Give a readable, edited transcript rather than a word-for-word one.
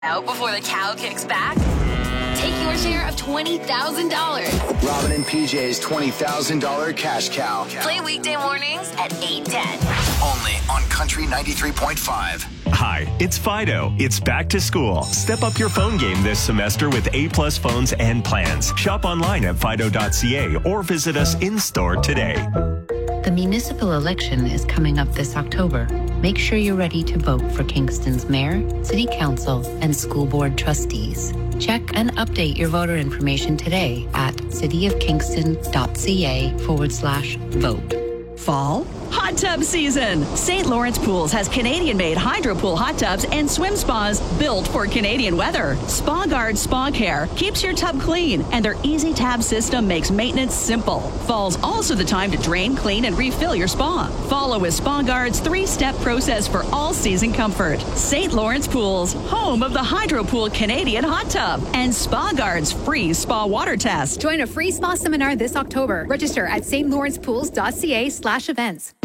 Out before the cow kicks back? Take your share of $20,000. Robin and PJ's $20,000 cash cow. Play weekday mornings at 8:10. Only on Country 93.5. Hi, it's Fido. It's back to school. Step up your phone game this semester with A-plus phones and plans. Shop online at fido.ca or visit us in-store today. The municipal election is coming up this October. Make sure you're ready to vote for Kingston's mayor, city council, and school board trustees. Check and update your voter information today at cityofkingston.ca/vote. Fall? Hot tub season. St. Lawrence Pools has Canadian-made hydro pool hot tubs and swim spas built for Canadian weather. Spa Guard Spa Care keeps your tub clean, and their easy tab system makes maintenance simple. Fall's also the time to drain, clean, and refill your spa. Follow with Spa Guard's 3-step process for all season comfort. St. Lawrence Pools, home of the Hydro Pool Canadian hot tub, and Spa Guard's free spa water test. Join a free spa seminar this October. Register at stlawrencepools.ca/events.